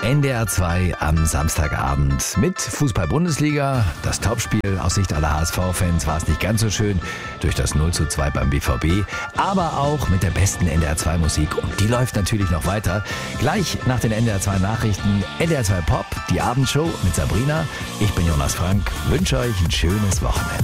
NDR 2 am Samstagabend mit Fußball-Bundesliga. Das Topspiel aus Sicht aller HSV-Fans war es nicht ganz so schön durch das 0:2 beim BVB, aber auch mit der besten NDR 2 Musik und die läuft natürlich noch weiter. Gleich nach den NDR 2 Nachrichten, NDR 2 Pop, die Abendshow mit Sabrina. Ich bin Jonas Frank, wünsche euch ein schönes Wochenende.